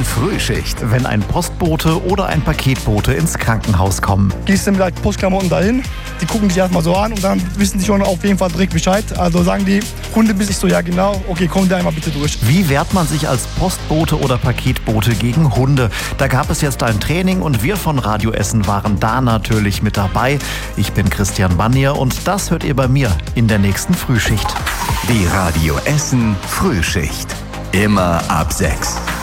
Frühschicht, wenn ein Postbote oder ein Paketbote ins Krankenhaus kommen. Gehst du mit halt Postklamotten dahin, die gucken dich erstmal so an und dann wissen die schon auf jeden Fall direkt Bescheid. Also sagen die, Hundebiss, ich so, ja genau, okay, komm da einmal bitte durch. Wie wehrt man sich als Postbote oder Paketbote gegen Hunde? Da gab es jetzt ein Training und wir von Radio Essen waren da natürlich mit dabei. Ich bin Christian Bannier und das hört ihr bei mir in der nächsten Frühschicht. Die Radio Essen Frühschicht. Immer ab 6.